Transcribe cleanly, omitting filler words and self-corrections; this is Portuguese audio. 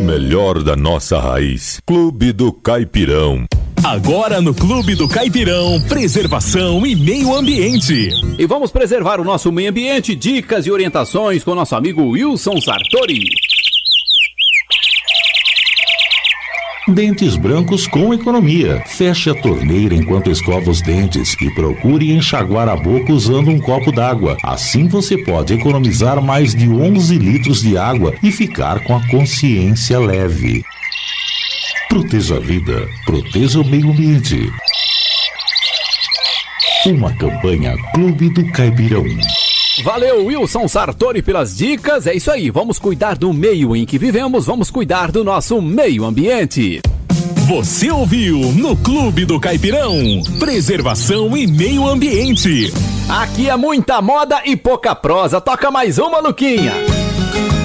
melhor da nossa raiz. Clube do Caipirão. Agora no Clube do Caipirão, preservação e meio ambiente. E vamos preservar o nosso meio ambiente, dicas e orientações com nosso amigo Wilson Sartori. Dentes brancos com economia. Feche a torneira enquanto escova os dentes e procure enxaguar a boca usando um copo d'água. Assim você pode economizar mais de 11 litros de água e ficar com a consciência leve. Proteja a vida, proteja o meio ambiente. Uma campanha Clube do Caipirão. Valeu, Wilson Sartori, pelas dicas. É isso aí, vamos cuidar do meio em que vivemos, vamos cuidar do nosso meio ambiente. Você ouviu no Clube do Caipirão, preservação e meio ambiente. Aqui é muita moda e pouca prosa. Toca mais uma, Luquinha.